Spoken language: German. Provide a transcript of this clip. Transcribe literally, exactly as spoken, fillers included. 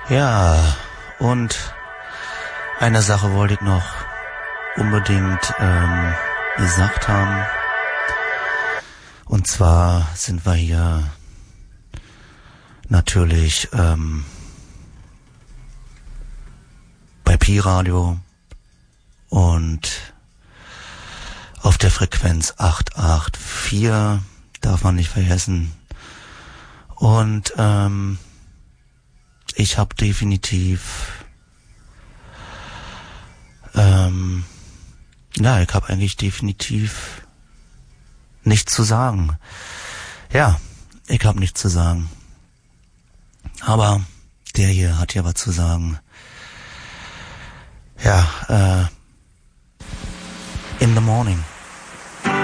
Ja, und eine Sache wollte ich noch unbedingt ähm, gesagt haben. Und zwar sind wir hier natürlich ähm, bei Pi-Radio und auf der Frequenz acht acht vier, darf man nicht vergessen. Und ähm, ich habe definitiv, ähm, ja, ich habe eigentlich definitiv nichts zu sagen. Ja, ich habe nichts zu sagen. Aber der hier hat ja was zu sagen. Ja, äh, in the morning.